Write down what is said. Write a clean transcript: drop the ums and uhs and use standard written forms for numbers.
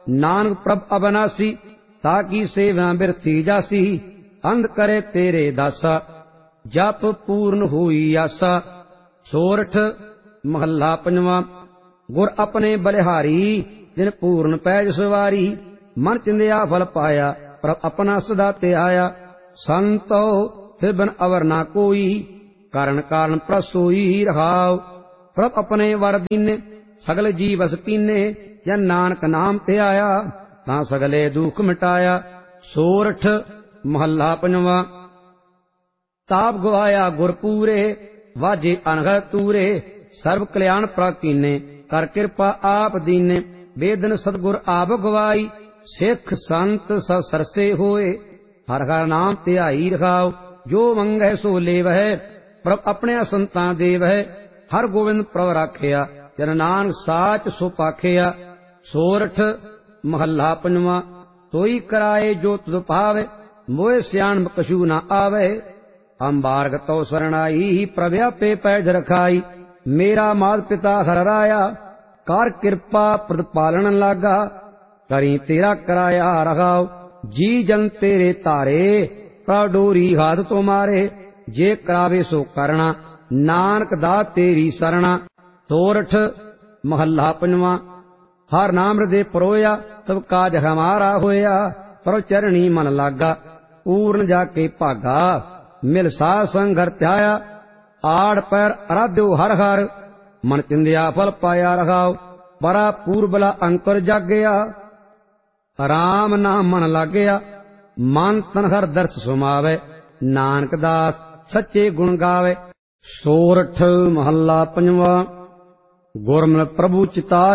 नानक प्रभ अबनासी, ताकि सेवा बिरथी जासी। अंध करे तेरे दासा, जप पूर्ण हुई आसा। सोरठ महला पंजवा। गुर अपने बलिहारी, जिन पूर्ण पैज सवारी। मन चिंदिया फल पाया, प्रभ अपना सदा ते आया। संतो फिर बन अवर ना कोई, कारण कारण प्रसोई रहाव। प्रभ अपने वर दीने, सगल जीवस पीने। जन नानक नाम ते आया, तां सगले दुख मिटाया। सोरठ महला पंजवा। ताप गवाया गुर पूरे, वाजे अनघ तूरे। सर्व कल्याण प्राकीने, कर कृपा आप दीने। बेदन सतगुर आप गवाई, सिख संत सब सरसे होए। हर हर नाम ध्याई रखाओ, जो मंगै सो लेवह। प्रभ अपने संतां देवह, हर गोविंद प्रभ राखिया। जन नानक साच सो पाखिया। सोरठ महला पंजवा। तोई कराए जो तुध पावे, मोए सियाण कछु न आवे। अंबारग तो शरणाई, प्रभ आपे पैज रखाई। मेरा मात पिता हर राया, कर कृपा प्रतिपालन लागा। करी तेरा कराया रखाओ, जी जन तेरे तारे। प्रभ डोरी हाथ तो मारे, जे करावे सो करना। नानक दात तेरी सरना। सोरठ महला पंजवा। हर नाम हृदय परोया, तब काज हमारा होया। प्रभ चरणी मन लागा, पूर्ण जाके भागा। मिल साध संग घर त्याया, आड़ पैर आराध्यो हर हर। मन चिंदिया फल पाया रखाओ, बरा पूर्बला अंकुर जागया। राम नाम मन लागया, मन तन हर दर्श सुमावे। नानक दास सच्चे गुण गावे। सोरठ महला पंजवा। गुरमल प्रभु चिता